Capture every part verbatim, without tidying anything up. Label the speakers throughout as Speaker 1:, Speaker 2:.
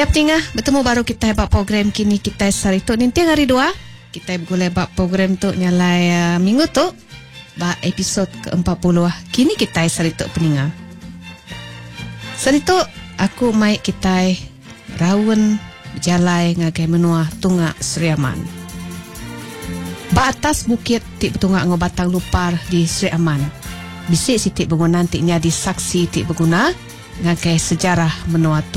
Speaker 1: Ya tingah bertemu baru kita buat program kini kita sari tu nanti hari dua kita boleh buat program tu nyalai uh, minggu tu ba episod ke empat puluh kini kita sari tu peninga. Sari tu aku mai kita rawon berjalai ngagai menua tunga Sri Aman. Ba atas bukit ti betunga ngobatang lupar di Sri Aman. Bisik sitik bangunan ti nya di saksi ti berguna ngagai sejarah menua tu.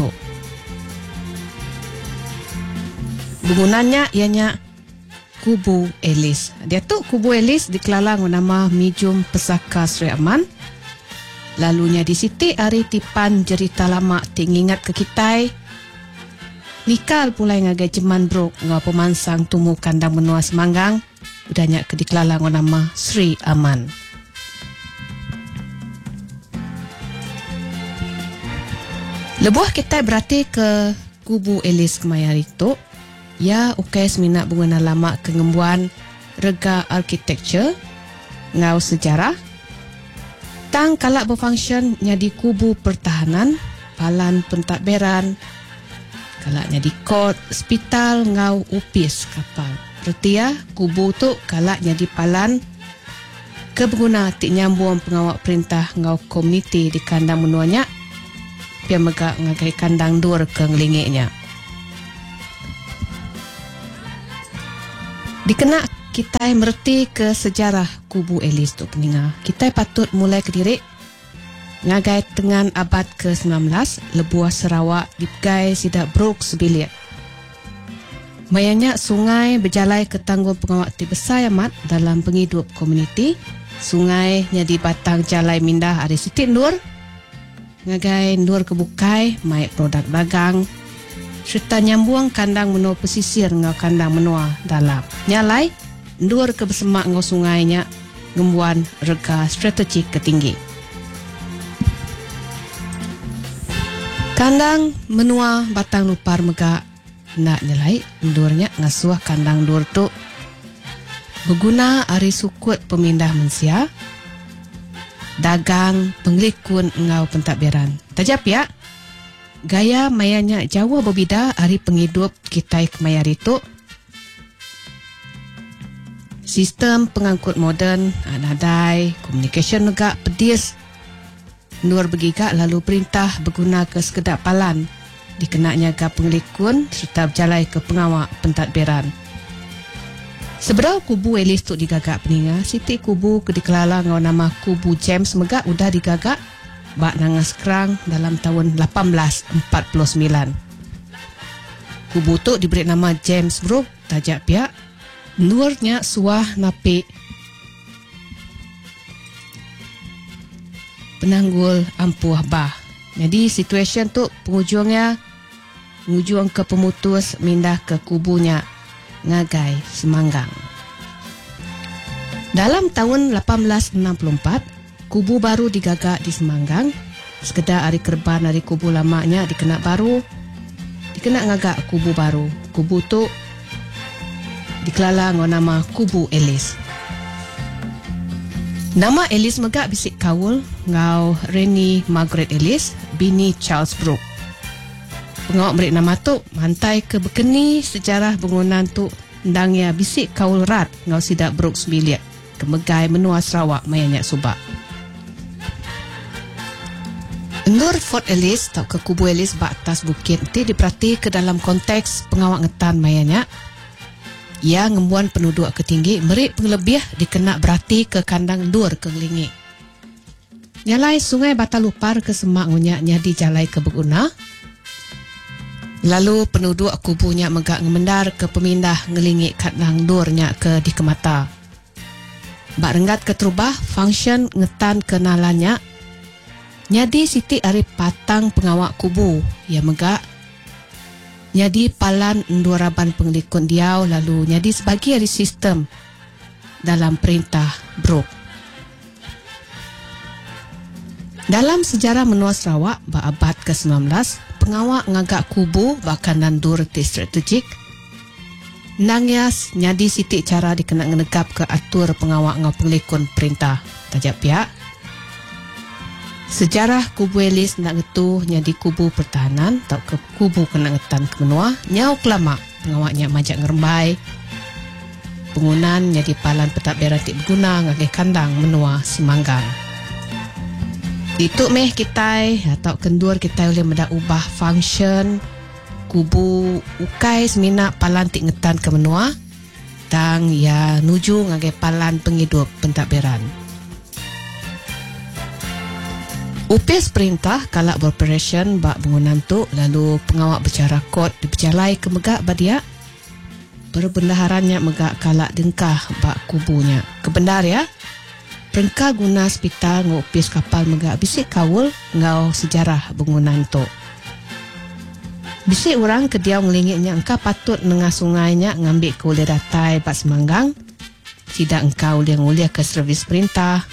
Speaker 1: Bangunannya ianya Kubu Elis. Dia tu Kubu Elis dikelalang nama Mijum Pesaka Sri Aman. Lalunya di siti hari tipan cerita lama tingingat ke kita. Nikal pula ngagai jeman brok ngau pemansang tumu kandang menua Semanggang. Udahnya ke dikelalang nama Sri Aman. Lebuh kita berarti ke Kubu Elis kemayar itu. Ya, ukai seminat bunga lama kengembuan rega architecture ngau sejarah. Tang kalak berfungsi nyadi kubu pertahanan, palan pentadbiran, kalak nyadi kot, hospital ngau upis kapal. Berarti ya, kubu tu kalak nyadi palan kebeguna tik nyambung pengawak perintah ngau komuniti di kandang menuanya, pia megak ngagai kandang dur ke ngelingiknya. Dikena kita merti ke sejarah Kubu Elis tu peninga. Kita patut mulai ke diri ngagai tengan abad ke sembilan belas lebuah Sarawak dipegai sidak brok sebilik. Mayanya sungai berjalai ke tanggung pengawak ti besar amat dalam penghidup komuniti. Sungai nya di batang jalai mindah ada sitik nur. Ngagai nur kebukai mai produk dagang. Serta nyambung kandang menua pesisir ngau kandang menua dalam. Nyalai, ndur ke bersemak ngau sungainya ngembuan rega strategik ketinggi. Kandang menua batang lupar megak nak nyalai, ndurnya ngasuah kandang dur tu berguna ari sukut pemindah mensia, dagang penglikun ngau pentadbiran. Tajap ya. Gaya mayanya Jawa berbeda hari penghidup kita kemayar itu. Sistem pengangkut moden, nadai, communication negak pedis. Nur begigak lalu perintah berguna ke sekedap palan. Dikenaknya ke penglikun serta berjalai ke pengawak pentadbiran. Seberau Kubu Elis tu digagak peninga, siti kubu ke dikelalang ngau nama Kubu James megak udah digagak bak nangas kerang dalam tahun lapan belas empat puluh sembilan. Kubu tu diberi nama James Brook, tajak pihak nurnya suah napi penanggul ampuh bah. Jadi situasi tu pengujungnya pengujung ke pemutus mindah ke kubunya ngagai Semanggang. Dalam tahun lapan belas enam puluh empat kubu baru digagak di Semanggang. Sekedar hari kerban dari kubu lamanya dikena baru. Dikena ngagak kubu baru. Kubu tu dikelalang nama Kubu Elis. Nama Elis megak bisik kawul ngau Reni Margaret Elis, bini Charles Brook. Pengawak beri nama tu mantai ke bekeni sejarah bangunan tu ndangnya bisik kawul rat ngau sidak Brook sebilik. Kemegai menua Sarawak mayanya subak. Nur Fort Elis atau ke Kubu Elis bak atas bukit nanti diperhati ke dalam konteks pengawak ngetan mayanya. Ia ngembuan penduduk ketinggi merik pengelebih dikena berarti ke kandang dur ke ngelingi. Nyalai sungai Batalupar ke semak ngunyaknya di jalai ke berguna. Lalu penduduk kubunya megak ngemendar ke pemindah ngelingi kandang durnya ke di Kemata. Bak renggat ke terubah function ngetan kenalannya. Nyadi siti ari patang pengawak kubu ya megak. Nyadi palan enduraban penglikun diau lalu nyadi sebagai ari sistem dalam perintah Brook. Dalam sejarah menua Sarawak ba abad ke sembilan belas, pengawak ngagak kubu bahkan dan dur ti strategik. Nangyas nyadi siti cara dikena ngenegap ke atur pengawak ngau penglikun perintah. Tajak pihak Sejarah kubu Elis nak ngetu nyadi kubu pertahanan atau ke kubu kenangetan ke menua nyau kelama pengawaknya majak ngerembai pengunan nyadi palan petak beratik berguna ngagai kandang menua Simanggang. Itu meh kita atau kendur kita boleh mendak ubah function kubu ukai semina palan tik ngetan ke menua tang ya nuju ngagai palan penghidup pentadbiran. Upis perintah kalak beroperasi bak bangunan tu lalu pengawak bercara kod diperjalai ke megak badia berbendaharannya megak kalak dengkah bak kubunya kebendar ya perengka guna hospital ngupis kapal megak bisik kawul ngau sejarah bangunan tu bisik orang kediau ngelingitnya engkau patut nengah sungainya ngambil ke ulir datai bak Semanggang tidak engkau uliang-uliang ke servis perintah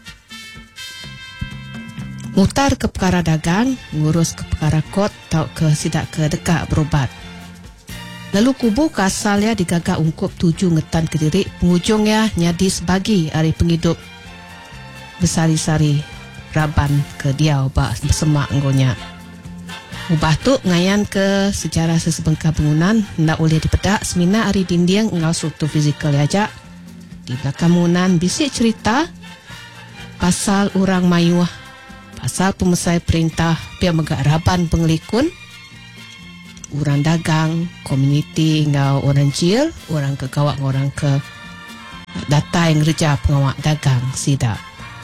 Speaker 1: mutar ke perkara dagang, ngurus ke perkara kot, tau ke sidak ke dekat berubat. Lalu kubu ke asalnya digagak ungkup tuju ngetan ke diri, pengujungnya nyadi sebagi hari penghidup bersari-sari raban ke diau bak bersemak nggonya. Ubah tu ngayan ke sejarah sesebengkah bangunan, hendak boleh dipedak semina hari dinding ngau struktur fizikal ajak. Di belakang bangunan bisik cerita pasal orang mayuah asal pemesai perintah pihak megak raban pengelikun orang dagang komuniti ngau orang cil orang ke kawak orang ke data yang kerja pengawak dagang sida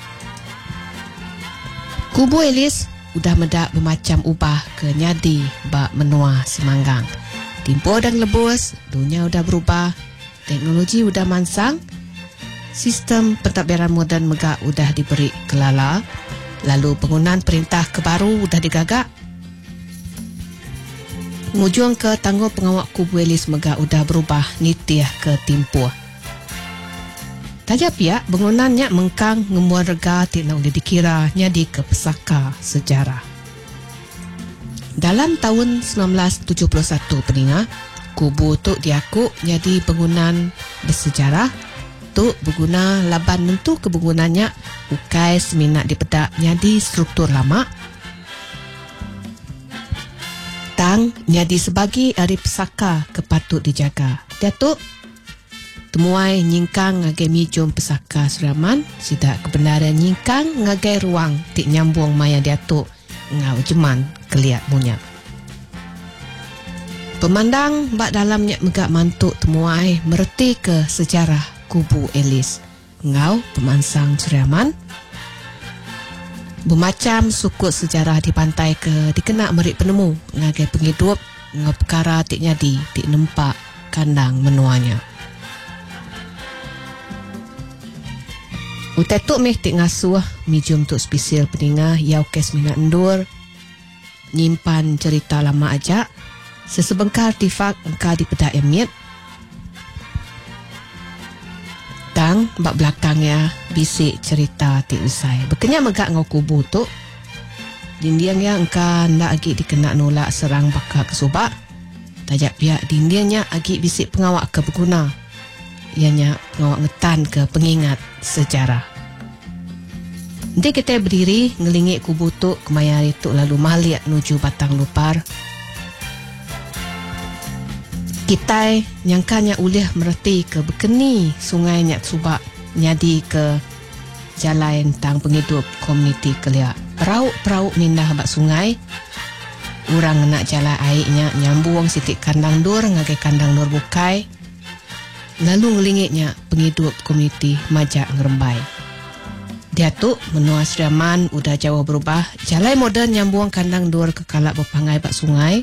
Speaker 1: kubu Elis udah medak bermacam ubah ke nyadi bak menua Semanggang timpo dan lebus dunia udah berubah teknologi udah mansang sistem pentadbiran moden megak udah diberi kelala. Lalu penggunaan perintah kebaru udah digagak. Ngujung ke tangguh pengawak kubu Elis megak udah berubah nitiah ke timpuh. Tajap ya, bangunannya mengkang ngemuan rega tidak boleh dikira nyadi ke pesaka sejarah. Dalam tahun sembilan belas tujuh puluh satu peninga, kubu tu diaku nyadi bangunan bersejarah tu berguna laban nentu kebangunannya ukai seminat dipedak nyadi struktur lama tang nyadi sebagi hari pesaka kepatut dijaga dia tu temuai nyingkang ngagai mijum pesaka seraman sidak kebenaran nyingkang ngagai ruang tik nyambung maya dia tu ngau jeman keliat munya pemandang bak dalamnya megak mantuk temuai mereti ke sejarah kubu Elis ngau pemansang Suriaman bermacam sukut sejarah di pantai ke dikena merik penemu ngagai penghidup ngau perkara tik nyadi tik nempak kandang menuanya utetuk meh tik ngasuh mijum tuk spesial peninga yau kes minat endur nyimpan cerita lama ajak sesebengkar artifak engkau dipedak emit tang bak belakangnya bisik cerita tik usai berkenyak megak ngau kubu tu dinding yang engkau nak agi dikena nolak serang bakal kesubak tajak pihak dindingnya agi bisik pengawak ke berguna ianya pengawak ngetan ke pengingat sejarah. Nanti kita berdiri ngelingik kubu tu kemayari tu lalu maliak nuju batang lupar kita nyangkanya ulih mereti ke bekeni sungai nyak subak nyadi ke jalan tang penghidup komuniti kelia perauk-perauk mindah bak sungai orang nak jalan airnya nyambung sitik kandang dur ngagai kandang dur bukai lalu ngelingitnya penghidup komuniti majak ngerembai dia tu menua Sriaman udah jauh berubah jalan moden nyambung kandang dur ke kalak berpangai bak sungai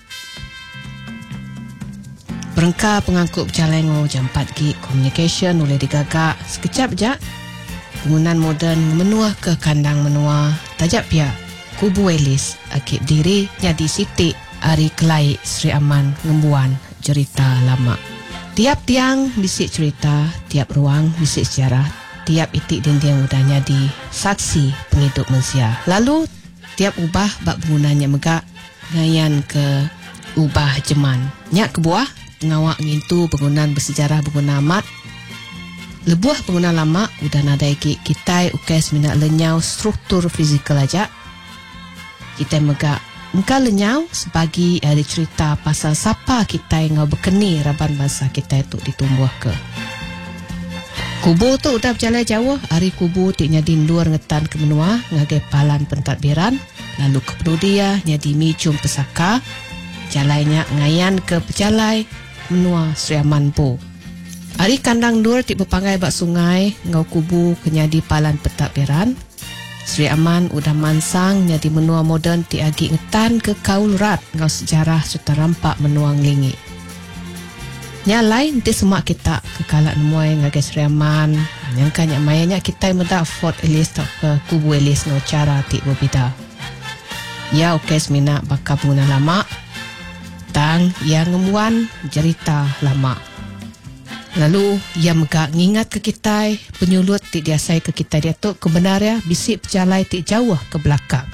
Speaker 1: perengka pengangkut berjalan jam empat gig communication boleh digagak sekejap je penggunaan moden menua ke kandang menua tajap ya kubu Elis akib diri jadi sitik hari kelai Sri Aman ngembuan cerita lama tiap tiang bisik cerita tiap ruang bisik sejarah tiap itik dinding udah jadi saksi penghidup manusia lalu tiap ubah bak penggunanya megak ngayan ke ubah jeman nyak ke buah pengawak ngintu penggunaan bersejarah berguna amat lebuah pengguna lama udah nadai ki kita ukai semina lenyau struktur fizikal aja. Kita megak engkau lenyau sebagi ada cerita pasal siapa kita yang ngau berkeni raban bangsa kita itu ditumbuh ke. Kubu tu udah berjalan jauh, hari kubu tik nyadi luar ngetan ke menua ngagai palan pentadbiran, lalu ke penudia nyadi micum pesaka, jalainya ngayan ke pejalai menua Sri Aman po. Hari kandang luar tik berpangai bak sungai ngau kubu ke nyadi palan pentadbiran. Sri Aman udah mansang nyadi menua moden tik agi ngetan ke kaul rat ngau sejarah serta rampak menua ngelingi. Nyalai nanti semua kita kekalak nemuai ngagai Sri Aman. Nyangka nyak mayanya kita mendak Fort Elis tak ke kubu Elis no cara tik berbeda. Ya okey semina bakal pengguna lama. Tang yang ngemuan cerita lama. Lalu ia megak ngingat ke kita penyulut tik diasai ke kita dia tu kebenarnya bisik berjalai tik jauh ke belakang.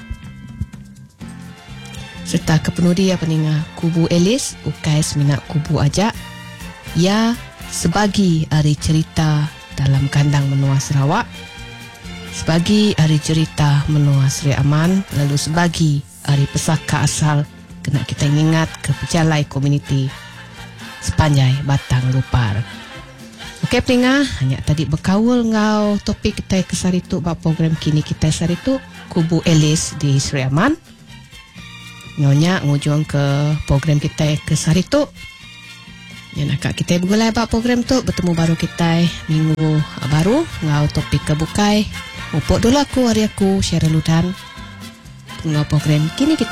Speaker 1: Serta ke penudi ya peninga kubu Elis ukai semina kubu aja. Ya, sebagi hari cerita dalam kandang menua Sarawak, sebagi hari cerita menua Sri Aman, lalu sebagi hari pesaka asal kena kita ingat ke pejalai komuniti sepanjai Batang Lupar. Okey pendengar, hanya tadi berkawal ngau topik kita ke Saritu bab program kini kita Saritu Kubu Elis di Sri Aman. Nyonya ngujung ke program kita ke Saritu. Ya nak kita bergulai bab program tu bertemu baru kita minggu baru ngau topik kebukai. Upuk dulu aku hari aku share ludan ngau program kini kita